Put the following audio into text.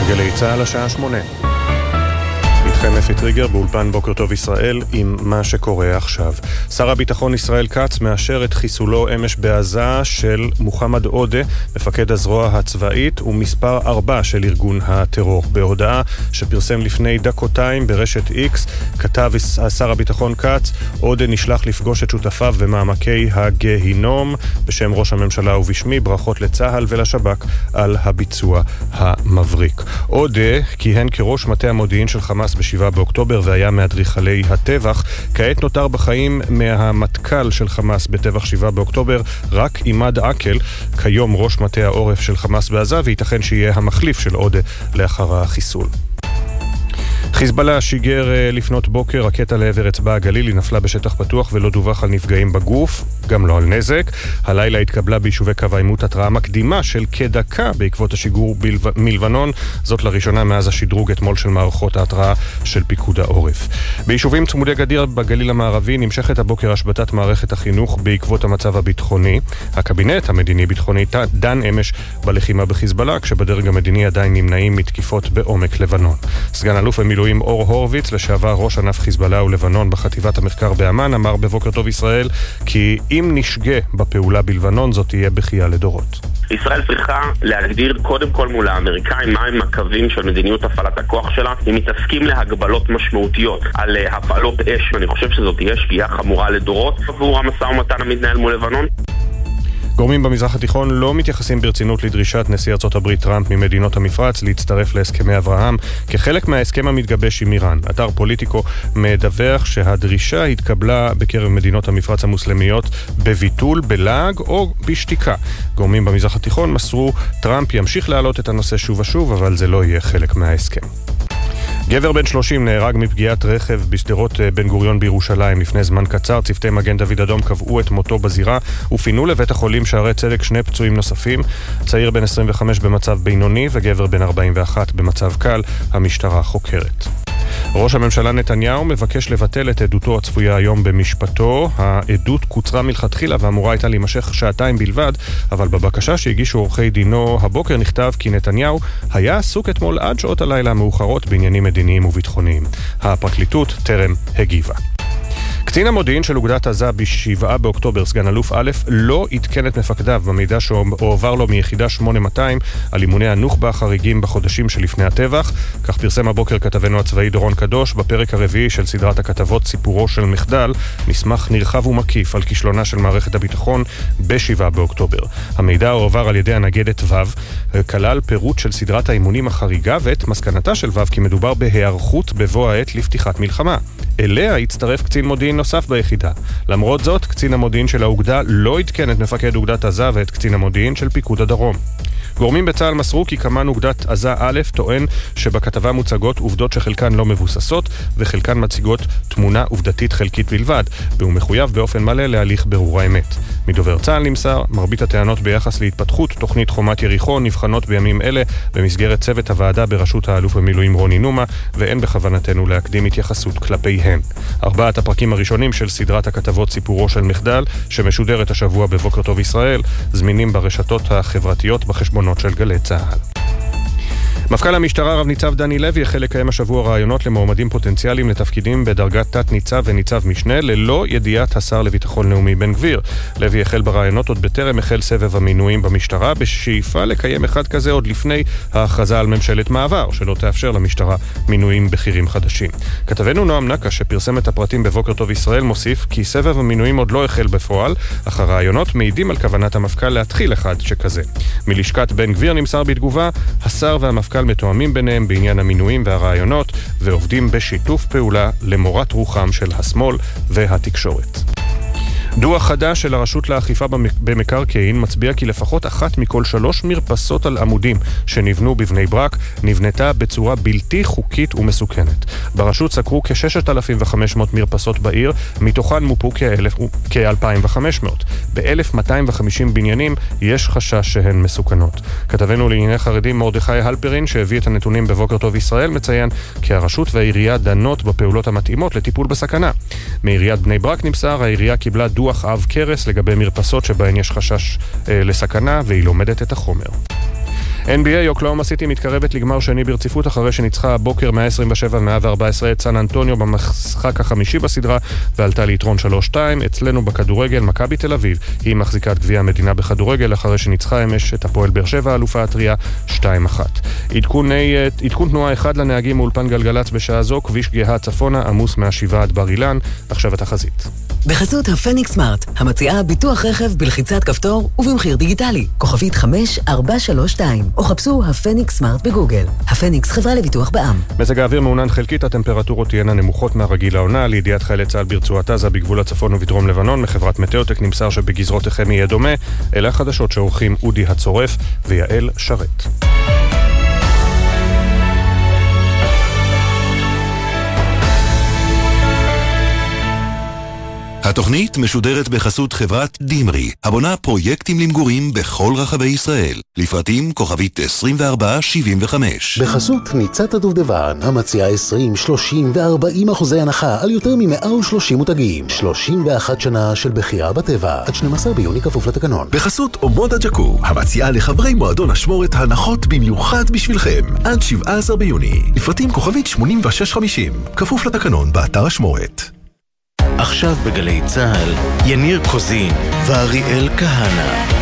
גלי צהל השעה 8. איתכם אפי טריגר באולפן בוקר טוב ישראל עם מה שקורה עכשיו. שר הביטחון ישראל כץ מאשר את חיסולו אמש בעזה של מוחמד עודה, מפקד הזרוע הצבאית ומספר 4 של ארגון הטרור. בהודעה שפרסם לפני דקותיים ברשת X, כתב שר הביטחון כץ: עודה נשלח לפגוש את שותפיו במעמקי הגהינום. בשם ראש הממשלה ובשמי ברכות לצהל ולשב"כ על הביצוע המבריק. עודה כיהן כראש מטה המודיעין של חמאס ב7 באוקטובר והיה מאדריכלי הטבח. כעת נותר בחיים מהמטכ"ל של חמאס בטבח 7 באוקטובר רק עימאד עקל, כיום ראש מטה העורף של חמאס בעזה, וייתכן שיהיה המחליף של עודה לאחר החיסול. חיזבאללה שיגר לפנות בוקר רקטה לעבר אצבע הגליל, היא נפלה בשטח פתוח ולא דווח על נפגעים בגוף, גם לא על נזק. הלילה התקבלה ביישובי קו העימות התראה מקדימה של כדקה בעקבות השיגור מלבנון, זאת לראשונה מאז השדרוג אתמול של מערכות ההתראה של פיקוד העורף. ביישובים צמודי גדר בגליל המערבי נמשכת הבוקר השבתת מערכת החינוך בעקבות המצב הביטחוני. הקבינט המדיני-ביטחוני דן אמש בלחימה בחיזבאללה, כשבדרג המדיני עדיין נמנעים מתקיפות בעומק לבנון. סגן אלוף במילואים אור הורוביץ, לשעבר ראש ענף חיזבאללה ולבנון בחטיבת המחקר באמן, אמר בבוקר טוב ישראל כי אם נשגה בפעולה בלבנון זאת תהיה בכייה לדורות. ישראל צריכה להגדיר קודם כל מול האמריקאים מהם הקווים של מדיניות הפעלת הכוח שלה. אם מתעסקים להגבלות משמעותיות על הפעלות אש, אני חושב שזאת תהיה שגיאה חמורה לדורות עבור המשא ומתן המתנהל מול לבנון. גורמים במזרח התיכון לא מתייחסים ברצינות לדרישת נשיא ארצות הברית טראמפ ממדינות המפרץ להצטרף להסכמי אברהם כחלק מההסכם המתגבש עם איראן. אתר פוליטיקו מדווח שהדרישה התקבלה בקרב מדינות המפרץ המוסלמיות בביטול, בלעג או בשתיקה. גורמים במזרח התיכון מסרו טראמפ ימשיך להעלות את הנושא שוב ושוב, אבל זה לא יהיה חלק מההסכם. גבר בן 30 נהרג מפגיעת רכב בשדרות בן גוריון בירושלים. לפני זמן קצר צוותי מגן דוד אדום קבעו את מותו בזירה ופינו לבית החולים שערי צדק 2 פצועים נוספים, צעיר בן 25 במצב בינוני וגבר בן 41 במצב קל. המשטרה חוקרת. ראש הממשלה נתניהו מבקש לבטל את עדותו הצפויה היום במשפטו. העדות קוצרה מלכתחילה ואמורה הייתה להימשך 2 שעות בלבד, אבל בבקשה שהגישו עורכי דינו הבוקר נכתב כי נתניהו היה עסוק אתמול עד שעות הלילה המאוחרות בעניינים מדיניים וביטחוניים. הפרקליטות טרם הגיבה. קצין המודיעין של אוגדת עזה ב7 באוקטובר, סגן אלוף א', לא עדכן את מפקדיו במידע שהועבר לו מיחידה 8200 על אימוני הנוח'בה החריגים בחודשים שלפני הטבח. כך פרסם הבוקר כתבנו הצבאי דורון קדוש בפרק הרביעי של סדרת הכתבות סיפורו של מחדל, מסמך נרחב ומקיף על כישלונה של מערכת הביטחון ב7 באוקטובר. המידע הועבר על ידי הנגדת ו', כלל פירוט של סדרת האימונים החריגה ואת מסקנתה של ו' כי מדובר בהיערכות בבוא העת לפתיחת מלחמה. אליה הצטרף קצין מודיעין נוסף ביחידה. למרות זאת, קצין המודיעין של האוגדה לא עדכן את מפקד אוגדת עזה ואת קצין המודיעין של פיקוד הדרום. גורמים בצה"ל מסרו כי כמן אוגדת עזה א' טוען שבכתבה מוצגות עובדות שחלקן לא מבוססות וחלקן מציגות תמונה עובדתית חלקית בלבד, והוא מחויב באופן מלא להליך ברור האמת. מדובר צה"ל נמסר, מרבית הטענות ביחס להתפתחות תוכנית חומת יריחו נבחנות בימים אלה במסגרת צוות הוועדה בראשות האלוף במילואים רוני נומה, ואין בכוונתנו להקדים התייחסות כלפיהן. 4 הפרקים הראשונים של סדרת הכתבות סיפורו של מחדל, שמשודרת השבוע בבוקר טוב ישראל, זמינים ברשתות החברתיות בחשבונות של גלי צהל. מפכ"ל המשטרה רב ניצב דני לוי החל לקיים השבוע רעיונות למועמדים פוטנציאליים לתפקידים בדרגת תת ניצב וניצב משנה ללא ידיעת השר לביטחון לאומי בן גביר. לוי החל ברעיונות עוד בטרם החל סבב המינויים במשטרה, בשאיפה לקיים אחד כזה עוד לפני ההכרזה על ממשלת מעבר שלא תאפשר למשטרה מינויים בכירים חדשים. כתבנו נועם נקה שפרסם את הפרטים בבוקר טוב ישראל מוסיף כי סבב המינויים עוד לא החל בפועל, אך הרעיונות מעידים על כוונת המפכ"ל להתחיל אחד שכזה. מלשכת בן גביר נמסר בתגובה, השר והמפכ"ל מתואמים ביניהם בעניין המינויים והרעיונות ועובדים בשיתוף פעולה למורת רוחם של השמאל והתקשורת. דוח חדש של הרשות לאכיפה במקרקעין מצביע כי לפחות 1 מכל 3 מרפסות על עמודים שנבנו בבני ברק נבנתה בצורה בלתי חוקית ומסוכנת. ברשות סקרו כ-6,500 מרפסות בעיר, מתוכן מופו כ-2,500. ב-1,250 בניינים יש חשש שהן מסוכנות. כתבנו לענייני חרדים מרדכי הלפרין שהביא את הנתונים בבוקר טוב ישראל מציין כי הרשות והעירייה דנות בפעולות המתאימות לטיפול בסכנה. מעיריית בני ברק נמסר, העירייה קיבלה דוח אב קרס לגבי מרפסות שבהן יש חשש לסכנה והיא לומדת את החומר. NBA, אוקלהומה סיטי מתקרבת לגמר שני ברציפות אחרי שניצחה הבוקר 127-114 את סן אנטוניו במשחק החמישי בסדרה ועלתה ליתרון 3-2. אצלנו בכדורגל, מכבי תל אביב היא מחזיקת גביע המדינה בכדורגל אחרי שניצחה אמש את הפועל באר שבע אלופה הטריה 2-1. עדכון תנועה אחד לנהגים מאולפן גלגלץ בשעה זו, כביש גאה צפונה עמוס מהשיבה עד בר אילן. עכשיו התחזית. בחסות הפניקס סמארט, המציעה ביטוח רכב בלחיצת כפתור ובמחיר דיגיטלי. כוכבית 5432, או חפשו הפניקס סמארט בגוגל. הפניקס, חברה לביטוח בע"מ. מזג האוויר מעונן חלקית, הטמפרטורות תהיינה נמוכות מהרגיל לעונה. לידיעת חיילי צה"ל ברצועת עזה בגבול הצפון ובדרום לבנון, מחברת מטאוטק נמסר שבגזרותיכם יהיה דומה. אלה החדשות שעורכים אודי הצורף ויעל שרת. התוכנית משודרת בחסות חברת דימרי, הבונה פרויקטים למגורים בכל רחבי ישראל. לפרטים כוכבית 2475. בחסות ניצת הדובדבן, המציעה 20, 30 ו-40% הנחה על יותר מ-130 מותגים. 31 שנה של בחירה בטבע, עד 12 ביוני כפוף לתקנון. בחסות אומודה ג'קו, המציעה לחברי מועדון השמורת הנחות במיוחד בשבילכם, עד 17 ביוני. לפרטים כוכבית 8650, כפוף לתקנון באתר השמורת. עכשיו בגלי צהל, יניר קוזין ואריאל כהנה.